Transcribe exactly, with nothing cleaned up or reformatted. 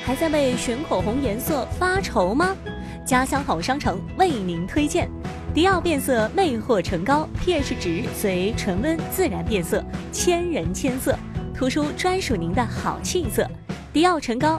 还在为选口红颜色发愁吗？家乡好商城为您推荐迪奥变色魅惑唇膏 ，pH 值随唇温自然变色，千人千色，涂出专属您的好气色。迪奥唇膏